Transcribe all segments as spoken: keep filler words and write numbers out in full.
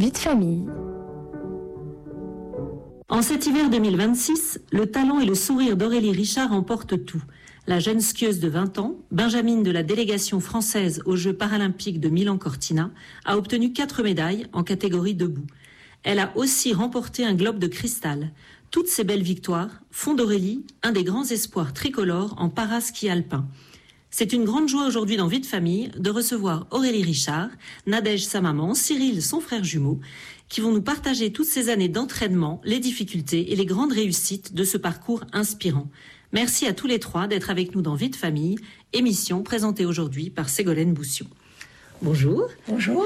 Vie de famille. En cet hiver deux mille vingt-six, le talent et le sourire d'Aurélie Richard emportent tout. La jeune skieuse de vingt ans, benjamine de la délégation française aux Jeux paralympiques de Milan-Cortina, a obtenu quatre médailles en catégorie debout. Elle a aussi remporté un globe de cristal. Toutes ces belles victoires font d'Aurélie un des grands espoirs tricolores en paraski alpin. C'est une grande joie aujourd'hui dans Vie de famille de recevoir Aurélie Richard, Nadège sa maman, Cyril son frère jumeau, qui vont nous partager toutes ces années d'entraînement, les difficultés et les grandes réussites de ce parcours inspirant. Merci à tous les trois d'être avec nous dans Vie de famille, émission présentée aujourd'hui par Ségolène Boussion. Bonjour. Bonjour.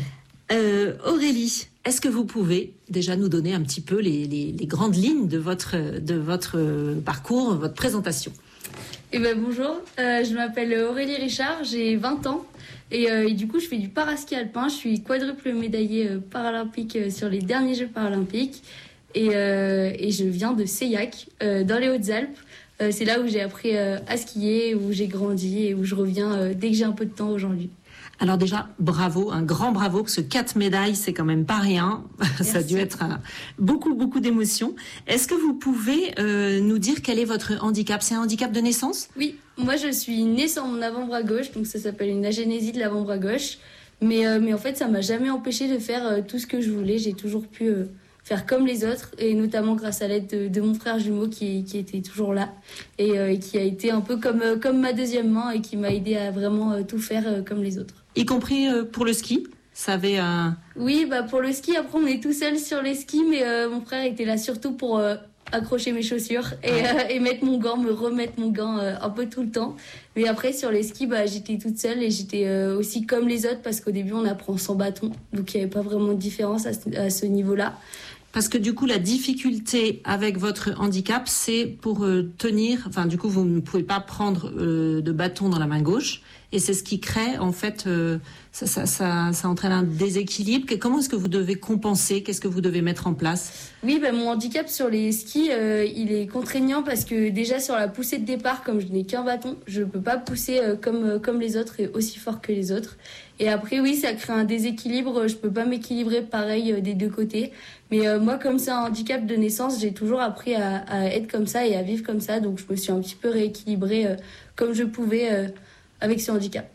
Euh, Aurélie, est-ce que vous pouvez déjà nous donner un petit peu les, les, les grandes lignes de votre, de votre parcours, votre présentation ? Eh ben bonjour, euh, je m'appelle Aurélie Richard, j'ai vingt ans et, euh, et du coup je fais du paraski alpin, je suis quadruple médaillée euh, paralympique euh, sur les derniers Jeux paralympiques et, euh, et je viens de Seillac, euh, dans les Hautes-Alpes. Euh, c'est là où j'ai appris euh, à skier, où j'ai grandi et où je reviens euh, dès que j'ai un peu de temps aujourd'hui. Alors déjà, bravo, un grand bravo, parce que quatre médailles, c'est quand même pas rien. Merci. Ça a dû être un, beaucoup, beaucoup d'émotions. Est-ce que vous pouvez euh, nous dire quel est votre handicap ? C'est un handicap de naissance ? Oui, moi je suis née sans mon avant-bras gauche, donc ça s'appelle une agénésie de l'avant-bras gauche. Mais, euh, mais en fait, ça m'a jamais empêché de faire euh, tout ce que je voulais. J'ai toujours pu euh, faire comme les autres, et notamment grâce à l'aide de, de mon frère jumeau qui, qui était toujours là, et euh, qui a été un peu comme, euh, comme ma deuxième main, et qui m'a aidé à vraiment euh, tout faire euh, comme les autres. Y compris pour le ski, ça avait un... Oui, bah pour le ski, après on est tout seul sur les skis, mais euh, mon frère était là surtout pour euh, accrocher mes chaussures et, euh, et mettre mon gant, me remettre mon gant euh, un peu tout le temps. Mais après sur les skis, bah, j'étais toute seule et j'étais euh, aussi comme les autres, parce qu'au début on apprend sans bâton, donc il n'y avait pas vraiment de différence à ce, à ce niveau-là. Parce que du coup, la difficulté avec votre handicap, c'est pour euh, tenir... Enfin, du coup, vous ne pouvez pas prendre euh, de bâton dans la main gauche. Et c'est ce qui crée, en fait, euh, ça, ça, ça, ça entraîne un déséquilibre. Comment est-ce que vous devez compenser ? Qu'est-ce que vous devez mettre en place ? Oui, bah, mon handicap sur les skis, euh, il est contraignant parce que déjà sur la poussée de départ, comme je n'ai qu'un bâton, je ne peux pas pousser euh, comme, euh, comme les autres et aussi fort que les autres. Et après, oui, ça crée un déséquilibre. Je ne peux pas m'équilibrer pareil euh, des deux côtés. Mais euh, moi, comme c'est un handicap de naissance, j'ai toujours appris à, à être comme ça et à vivre comme ça. Donc, je me suis un petit peu rééquilibrée euh, comme je pouvais euh, avec ce handicap.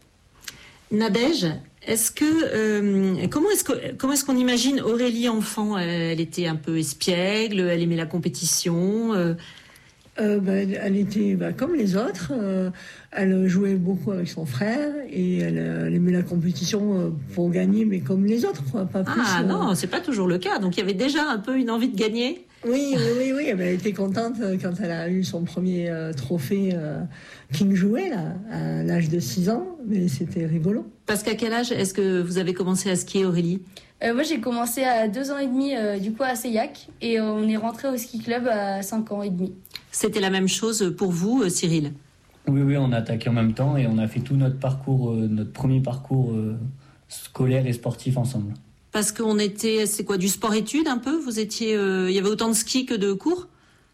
Nadège, est-ce que euh, comment est-ce que comment est-ce qu'on imagine Aurélie enfant ? Elle était un peu espiègle, elle aimait la compétition. Euh... Euh, bah, elle était bah, comme les autres. Euh, elle jouait beaucoup avec son frère et elle, elle aimait la compétition euh, pour gagner, mais comme les autres, quoi, pas plus. Ah euh... non, c'est pas toujours le cas. Donc il y avait déjà un peu une envie de gagner. Oui, oui, oui, oui. Elle était contente quand elle a eu son premier euh, trophée euh, King Jouet là, à l'âge de six ans, mais c'était rigolo. Parce qu'à quel âge est-ce que vous avez commencé à skier, Aurélie ? euh, Moi, j'ai commencé à deux ans et demi, euh, du coup, à Seillac, et on est rentré au ski club à cinq ans et demi. C'était la même chose pour vous, Cyril ? Oui, oui, on a attaqué en même temps et on a fait tout notre parcours, euh, notre premier parcours euh, scolaire et sportif ensemble. Parce qu'on était, c'est quoi, du sport-études un peu ? Vous étiez, euh, il y avait autant de ski que de cours ?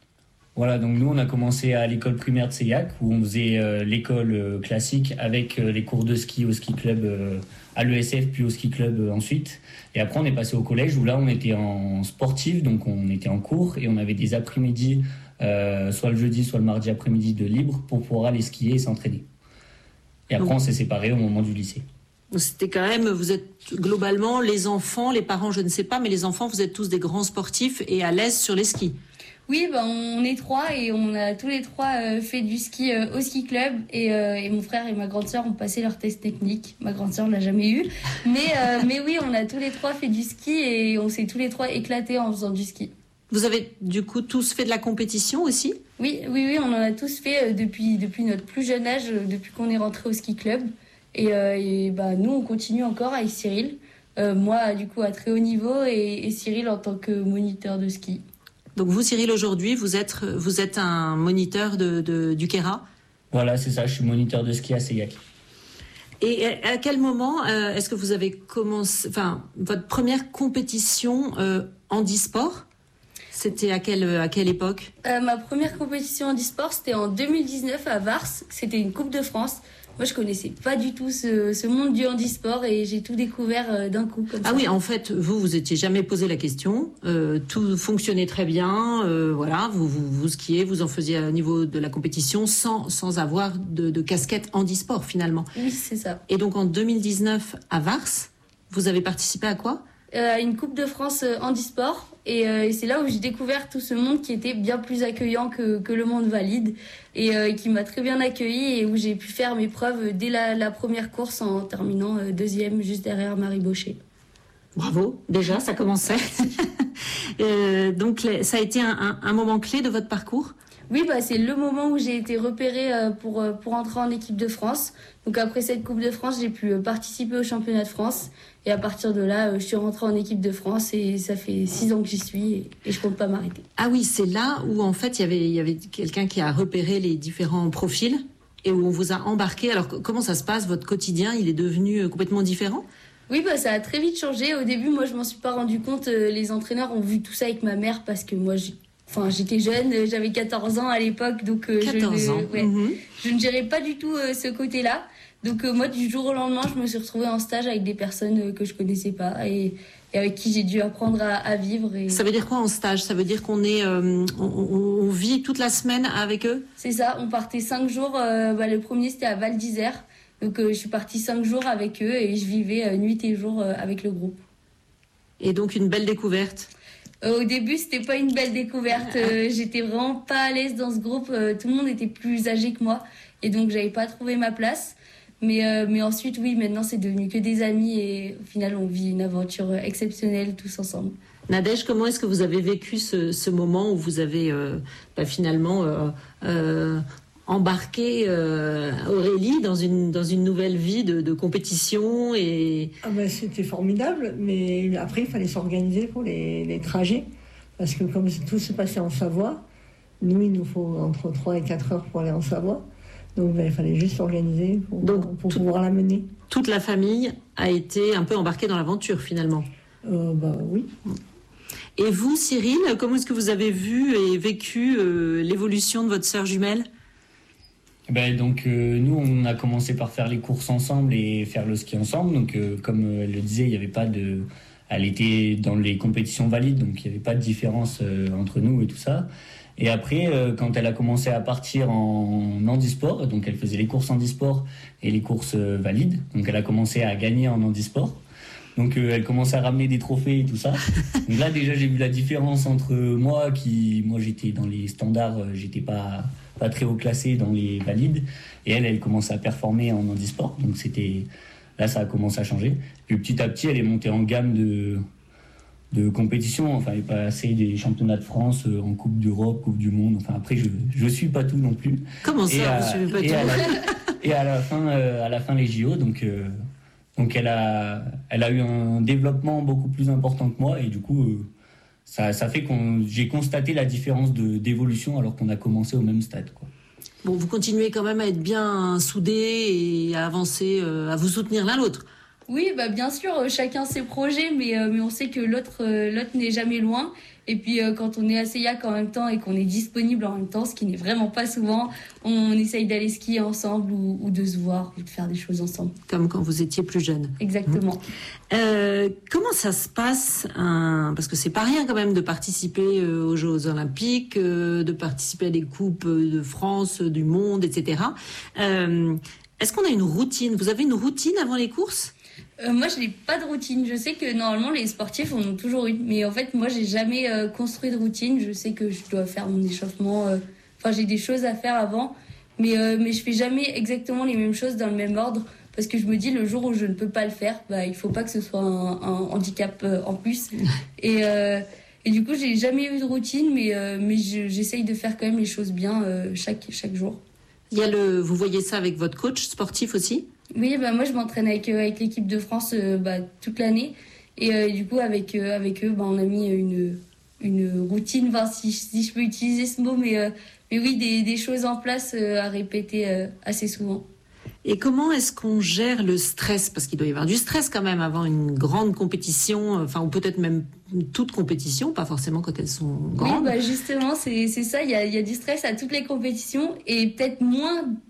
Voilà, donc nous on a commencé à l'école primaire de Seillac où on faisait euh, l'école euh, classique avec euh, les cours de ski au ski club euh, à l'E S F puis au ski club euh, ensuite. Et après on est passé au collège où là on était en sportif, donc on était en cours et on avait des après-midi, euh, soit le jeudi soit le mardi après-midi de libre pour pouvoir aller skier et s'entraîner. Et après on s'est séparés au moment du lycée. C'était quand même, vous êtes globalement les enfants, les parents je ne sais pas, mais les enfants vous êtes tous des grands sportifs et à l'aise sur les skis. Oui, ben on est trois et on a tous les trois euh, fait du ski euh, au ski club et, euh, et mon frère et ma grande sœur ont passé leur test technique. Ma grande sœur ne l'a jamais eu, mais euh, mais oui, on a tous les trois fait du ski et on s'est tous les trois éclatés en faisant du ski. Vous avez du coup tous fait de la compétition aussi ? Oui, oui, oui, on en a tous fait euh, depuis depuis notre plus jeune âge, euh, depuis qu'on est rentré au ski club et, euh, et bah nous on continue encore avec Cyril. Euh, moi du coup à très haut niveau et, et Cyril en tant que moniteur de ski. Donc vous, Cyril, aujourd'hui, vous êtes, vous êtes un moniteur de, de, du Kéra ? Voilà, c'est ça, je suis moniteur de ski à Seillac. Et à quel moment euh, est-ce que vous avez commencé, enfin, votre première compétition euh, handisport ? C'était à quelle, à quelle époque ? euh, Ma première compétition handisport, c'était en deux mille dix-neuf à Vars. C'était une Coupe de France. moi je connaissais pas du tout ce, ce monde du handisport et j'ai tout découvert euh, d'un coup comme ah ça. oui, en fait, vous vous étiez jamais posé la question, euh, tout fonctionnait très bien, euh, voilà, vous, vous vous skiez, vous en faisiez au niveau de la compétition sans sans avoir de, de casquette handisport finalement. Oui, c'est ça. Et donc en deux mille dix-neuf à Vars, vous avez participé à quoi? Euh, une Coupe de France euh, handisport et, euh, et c'est là où j'ai découvert tout ce monde qui était bien plus accueillant que, que le monde valide et euh, qui m'a très bien accueilli et où j'ai pu faire mes preuves dès la, la première course en terminant euh, deuxième juste derrière Marie Baucher. Bravo, déjà ça commençait. euh, donc ça a été un, un, un moment clé de votre parcours? Oui, bah, c'est le moment où j'ai été repérée euh, pour, euh, pour entrer en équipe de France. Donc après cette Coupe de France, j'ai pu euh, participer au championnat de France. Et à partir de là, euh, je suis rentrée en équipe de France et ça fait six ans que j'y suis et, et je compte pas m'arrêter. Ah oui, c'est là où en fait il y avait, il y avait quelqu'un qui a repéré les différents profils et où on vous a embarqué. Alors comment ça se passe, votre quotidien? Il est devenu complètement différent? Oui, bah, ça a très vite changé. Au début, moi je m'en suis pas rendu compte. Euh, les entraîneurs ont vu tout ça avec ma mère parce que moi j'ai... Enfin, j'étais jeune, j'avais quatorze ans à l'époque, donc euh, quatorze je, ans. ouais, Mmh. je ne gérais pas du tout euh, ce côté-là. Donc euh, moi, du jour au lendemain, je me suis retrouvée en stage avec des personnes euh, que je connaissais pas et, et avec qui j'ai dû apprendre à, à vivre. Et... Ça veut dire quoi en stage? Ça veut dire qu'on est, euh, on, on, on vit toute la semaine avec eux? C'est ça, on partait cinq jours. Euh, bah, le premier, c'était à Val d'Isère. Donc euh, je suis partie cinq jours avec eux et je vivais euh, nuit et jour euh, avec le groupe. Et donc une belle découverte? Euh, au début, c'était pas une belle découverte. Euh, j'étais vraiment pas à l'aise dans ce groupe. Euh, tout le monde était plus âgé que moi. Et donc, j'avais pas trouvé ma place. Mais, euh, mais ensuite, oui, maintenant, c'est devenu que des amis. Et au final, on vit une aventure exceptionnelle tous ensemble. Nadège, comment est-ce que vous avez vécu ce, ce moment où vous avez euh, bah, finalement euh, euh, embarqué euh, Aurélie dans une, dans une nouvelle vie de, de compétition et... Ah ben, c'était formidable, mais après, il fallait s'organiser pour les, les trajets. Parce que comme tout se passait en Savoie, nous, il nous faut entre trois et quatre heures pour aller en Savoie. Donc, ben, il fallait juste s'organiser pour, Donc, pour tout, pouvoir la mener. Toute la famille a été un peu embarquée dans l'aventure, finalement. Euh, bah oui. Et vous, Cyril, comment est-ce que vous avez vu et vécu euh, l'évolution de votre sœur jumelle? Ben donc euh, nous on a commencé par faire les courses ensemble et faire le ski ensemble. Donc euh, comme elle le disait, il y avait pas de, elle était dans les compétitions valides, donc il y avait pas de différence euh, entre nous et tout ça. Et après euh, quand elle a commencé à partir en handisport, donc elle faisait les courses handisport et les courses euh, valides. Donc elle a commencé à gagner en handisport. Donc euh, elle commençait à ramener des trophées et tout ça. Donc là déjà j'ai vu la différence entre moi qui, moi j'étais dans les standards, euh, j'étais pas pas très haut classé dans les valides, et elle, elle commençait à performer en handisport, donc c'était, là ça a commencé à changer. Puis petit à petit, elle est montée en gamme de, de compétition, enfin elle est passée des championnats de France en Coupe d'Europe, Coupe du Monde, enfin après je, je suis pas tout non plus. Comment ça, et à, vous suivez pas et tout à la, et à la fin, euh, à la fin les J O, donc, euh, donc elle a, elle a eu un développement beaucoup plus important que moi, et du coup, euh, Ça, ça fait que j'ai constaté la différence de, d'évolution alors qu'on a commencé au même stade, quoi. Bon, vous continuez quand même à être bien soudés et à avancer, euh, à vous soutenir l'un l'autre. Oui, bah bien sûr, euh, chacun ses projets, mais, euh, mais on sait que l'autre, euh, l'autre n'est jamais loin. Et puis euh, quand on est à Seillac en même temps et qu'on est disponible en même temps, ce qui n'est vraiment pas souvent, on, on essaye d'aller skier ensemble ou, ou de se voir ou de faire des choses ensemble. Comme quand vous étiez plus jeune. Exactement. Mmh. Euh, comment ça se passe un... Parce que c'est pas rien quand même de participer euh, aux Jeux Olympiques, euh, de participer à des coupes de France, du monde, et cetera. Euh, est-ce qu'on a une routine? Vous avez une routine avant les courses? Euh, moi, je n'ai pas de routine. Je sais que normalement, les sportifs en ont toujours une. Mais en fait, moi, j'ai jamais euh, construit de routine. Je sais que je dois faire mon échauffement. Euh... Enfin, j'ai des choses à faire avant. Mais, euh, mais je fais jamais exactement les mêmes choses dans le même ordre. Parce que je me dis, le jour où je ne peux pas le faire, bah, il faut pas que ce soit un, un handicap euh, en plus. Et, euh, et du coup, j'ai jamais eu de routine. Mais, euh, mais je, j'essaye de faire quand même les choses bien euh, chaque, chaque jour. Il y a le... Vous voyez ça avec votre coach sportif aussi? Oui, bah moi je m'entraîne avec, euh, avec l'équipe de France euh, bah, toute l'année. Et euh, du coup, avec, euh, avec eux, bah, on a mis une, une routine, enfin, si, si je peux utiliser ce mot, mais, euh, mais oui, des, des choses en place euh, à répéter euh, assez souvent. Et comment est-ce qu'on gère le stress? Parce qu'il doit y avoir du stress quand même avant une grande compétition, enfin, ou peut-être même toute compétition, pas forcément quand elles sont grandes. Oui, bah justement, c'est, c'est ça, il y a, il y a du stress à toutes les compétitions et peut-être moins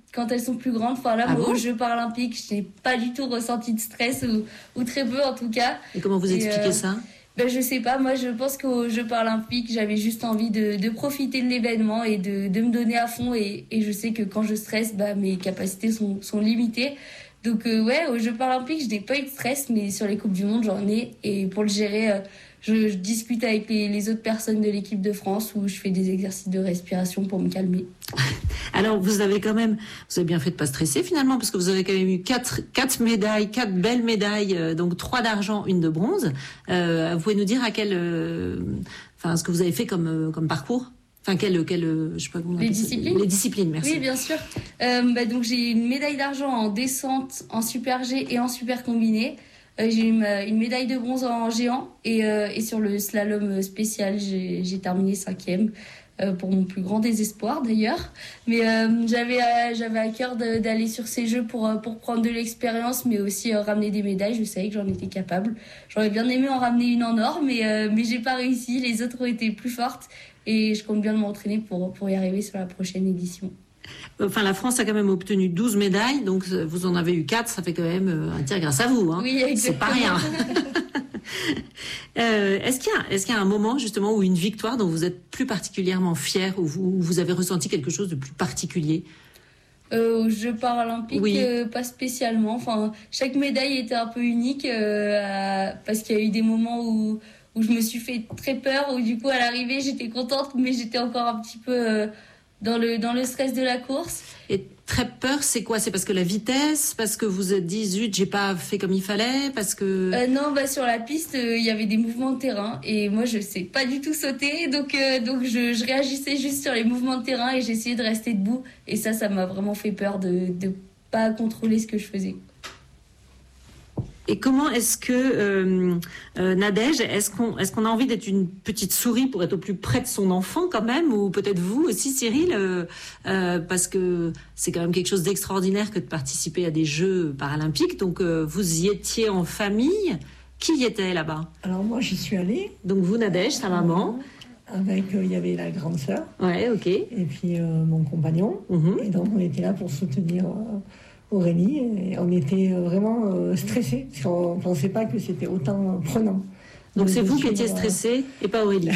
quand elles sont plus grandes. Enfin là, ah moi, bon aux Jeux paralympiques, je n'ai pas du tout ressenti de stress ou, ou très peu en tout cas. Et comment vous expliquez euh, ça? Ben, je sais pas, moi je pense qu'aux Jeux paralympiques, j'avais juste envie de, de profiter de l'événement et de, de me donner à fond. Et, et je sais que quand je stresse, bah, mes capacités sont, sont limitées. Donc euh, ouais, aux Jeux paralympiques, je n'ai pas eu de stress, mais sur les Coupes du Monde, j'en ai. Et pour le gérer, euh, je, je discute avec les, les autres personnes de l'équipe de France où je fais des exercices de respiration pour me calmer. Alors vous avez quand même, vous avez bien fait de pas stresser finalement, parce que vous avez quand même eu quatre, quatre médailles, quatre belles médailles, euh, donc trois d'argent, une de bronze. Euh, vous pouvez nous dire à quel, euh, enfin ce que vous avez fait comme euh, comme parcours? Enfin, quelle, quelle, je sais pas comment on appelle Les disciplines. Ça. Les disciplines, merci. Oui, bien sûr. Euh, bah, donc j'ai une médaille d'argent en descente, en super G et en super combiné. Euh, j'ai une, une médaille de bronze en géant et, euh, et sur le slalom spécial, j'ai, j'ai terminé cinquième. Euh, pour mon plus grand désespoir d'ailleurs, mais euh, j'avais euh, j'avais à cœur de, d'aller sur ces jeux pour euh, pour prendre de l'expérience, mais aussi euh, ramener des médailles. Je savais que j'en étais capable. J'aurais bien aimé en ramener une en or, mais euh, mais j'ai pas réussi. Les autres ont été plus fortes et je compte bien m'entraîner pour pour y arriver sur la prochaine édition. Enfin, la France a quand même obtenu douze médailles, donc vous en avez eu quatre, ça fait quand même un tir grâce à vous. Hein. Oui, exactement. C'est pas rien. euh, est-ce qu'il y a, est-ce qu'il y a un moment justement où une victoire dont vous êtes plus particulièrement fier, où vous, où vous avez ressenti quelque chose de plus particulier? Euh, aux Jeux paralympiques, oui. euh, pas spécialement. Enfin, chaque médaille était un peu unique euh, à... parce qu'il y a eu des moments où où je me suis fait très peur, où du coup à l'arrivée j'étais contente, mais j'étais encore un petit peu euh, dans le dans le stress de la course. Et très peur, c'est quoi? C'est parce que la vitesse, parce que vous êtes dit zut, j'ai pas fait comme il fallait, parce que euh, non, bah sur la piste, il euh, y avait des mouvements de terrain et moi je sais pas du tout sauter, donc euh, donc je, je réagissais juste sur les mouvements de terrain et j'essayais de rester debout et ça, ça m'a vraiment fait peur de de pas contrôler ce que je faisais. Et comment est-ce que euh, euh, Nadège, est-ce qu'on est-ce qu'on a envie d'être une petite souris pour être au plus près de son enfant quand même, ou peut-être vous aussi Cyril, euh, euh, parce que c'est quand même quelque chose d'extraordinaire que de participer à des Jeux paralympiques. Donc euh, vous y étiez en famille. Qui y était là-bas? Alors moi j'y suis allée. Donc vous Nadège, sa maman. Avec il euh, y avait la grande sœur. Ouais, ok. Et puis euh, mon compagnon. Mm-hmm. Et donc on était là pour soutenir. Euh, Aurélie, et on était vraiment euh, stressés, parce qu'on ne pensait pas que c'était autant prenant. Donc, Donc c'est vous qui étiez stressé euh... et pas Aurélie.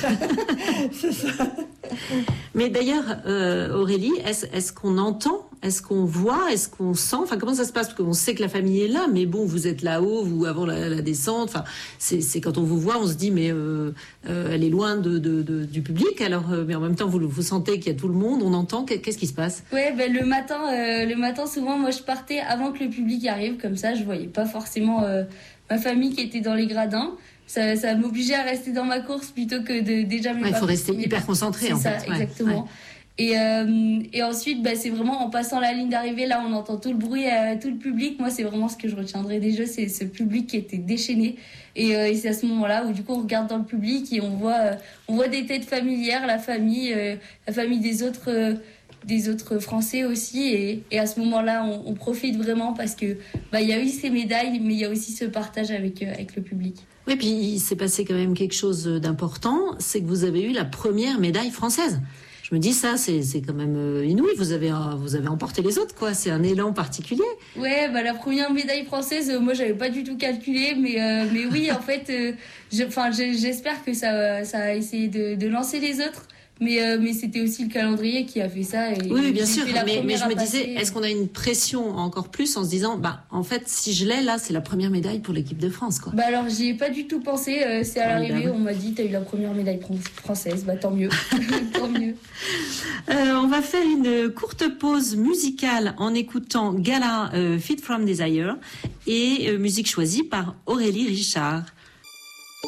C'est ça. Mais d'ailleurs, euh, Aurélie, est-ce, est-ce qu'on entend? Est-ce qu'on voit? Est-ce qu'on sent? Enfin, comment ça se passe? Parce qu'on sait que la famille est là, mais bon, vous êtes là-haut, vous avant la, la descente. Enfin, c'est, c'est quand on vous voit, on se dit, mais euh, euh, elle est loin de, de, de, du public. Alors, euh, mais en même temps, vous, vous sentez qu'il y a tout le monde, on entend. Qu'est-ce qui se passe? Ouais, ben le matin, euh, le matin, souvent, moi, je partais avant que le public arrive, comme ça, je voyais pas forcément euh, ma famille qui était dans les gradins. Ça, ça m'obligeait à rester dans ma course plutôt que de déjà mes. Ouais, il faut rester hyper concentré en ça, fait. Exactement. Ouais. Et, euh, et ensuite, bah, c'est vraiment en passant la ligne d'arrivée, là, on entend tout le bruit, euh, tout le public. Moi, c'est vraiment ce que je retiendrai des Jeux, c'est ce public qui était déchaîné. Et, euh, et c'est à ce moment-là où, du coup, on regarde dans le public et on voit, euh, on voit des têtes familières, la famille, euh, la famille des autres. Euh, des autres Français aussi, et, et à ce moment-là on, on profite vraiment parce que bah il y a eu ces médailles, mais il y a aussi ce partage avec euh, avec le public. Oui, puis il s'est passé quand même quelque chose d'important, c'est que vous avez eu la première médaille française. Je me dis ça, c'est c'est quand même inouï. Vous avez vous avez emporté les autres, quoi. C'est un élan particulier. Ouais, bah la première médaille française, euh, moi j'avais pas du tout calculé, mais euh, mais oui, en fait, euh, enfin j'espère que ça ça a essayé de, de lancer les autres. Mais, euh, mais c'était aussi le calendrier qui a fait ça. Et oui, bien sûr. Mais, mais je me passer. disais, est-ce qu'on a une pression encore plus en se disant, bah, en fait, si je l'ai, là, c'est la première médaille pour l'équipe de France, quoi. Bah alors, j'y ai pas du tout pensé. Euh, c'est à l'arrivée, on m'a dit, t'as eu la première médaille française. Bah, tant mieux. Tant mieux. Euh, on va faire une courte pause musicale en écoutant Gala euh, Fit from Desire et euh, musique choisie par Aurélie Richard.